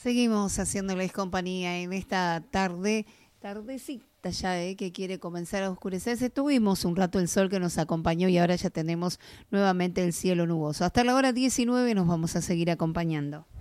Seguimos haciéndoles compañía en esta tardecita ya, que quiere comenzar a oscurecerse. Tuvimos un rato el sol que nos acompañó y ahora ya tenemos nuevamente el cielo nuboso. Hasta la hora 19 nos vamos a seguir acompañando.